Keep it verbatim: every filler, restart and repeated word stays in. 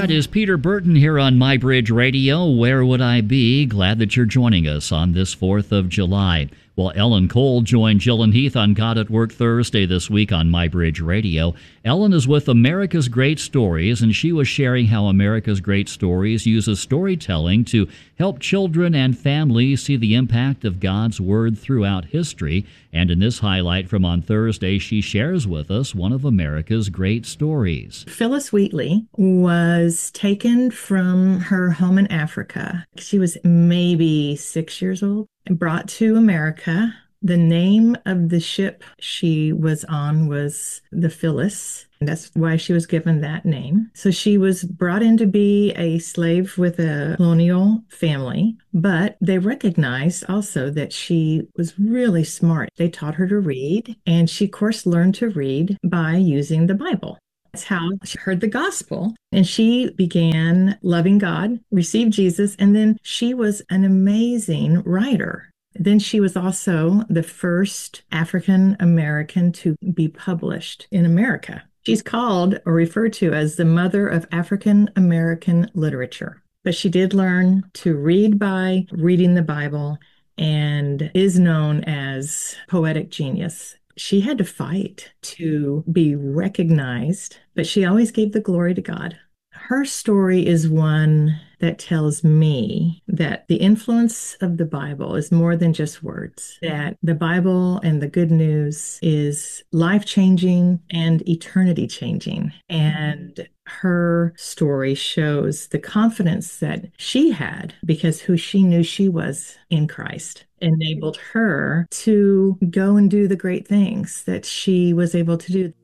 That is Peter Burton here on MyBridge Radio. Where would I be? Glad that you're joining us on this fourth of July. Well, Ellen Cole joined Jill and Heath on God at Work Thursday this week on MyBridge Radio. Ellen is with America's Great Stories, and she was sharing how America's Great Stories uses storytelling to help children and families see the impact of God's Word throughout history. And in this highlight from on Thursday, she shares with us one of America's great stories. Phyllis Wheatley was taken from her home in Africa. She was maybe six years old and brought to America. The name of the ship she was on was the Phyllis. And that's why she was given that name. So she was brought in to be a slave with a colonial family, but they recognized also that she was really smart. They taught her to read, and she, of course, learned to read by using the Bible. That's how she heard the gospel, and she began loving God, received Jesus, and then she was an amazing writer. Then she was also the first African American to be published in America. She's called or referred to as the mother of African American literature. But she did learn to read by reading the Bible and is known as poetic genius. She had to fight to be recognized, but she always gave the glory to God. Her story is one that tells me that the influence of the Bible is more than just words, that the Bible and the good news is life-changing and eternity-changing. And her story shows the confidence that she had because who she knew she was in Christ enabled her to go and do the great things that she was able to do.